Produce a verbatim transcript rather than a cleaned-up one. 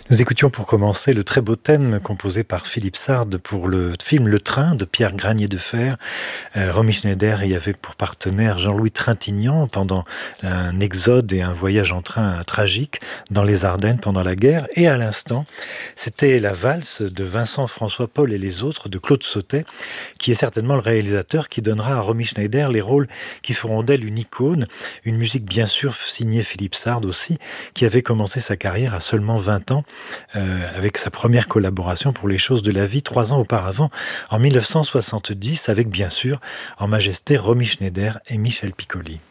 Nous écoutions pour commencer le très beau thème composé par Philippe Sard pour le film Le Train de Pierre Granier de Fer. Euh, Romy Schneider y avait pour partenaire Jean-Louis Trintignant pendant un exode et un voyage en train tragique dans les Ardennes pendant la guerre. Et à l'instant, c'était la valse de Vincent François Paul et les autres de Claude Sautet, qui est certainement le réalisateur qui donnera à Romy Schneider les rôles qui feront d'elle une icône. Une musique bien sûr signée Philippe Sard aussi, qui avait commencé sa carrière à seulement vingt ans. Euh, avec sa première collaboration pour Les choses de la vie, trois ans auparavant, en mille neuf cent soixante-dix, avec bien sûr, en majesté, Romy Schneider et Michel Piccoli.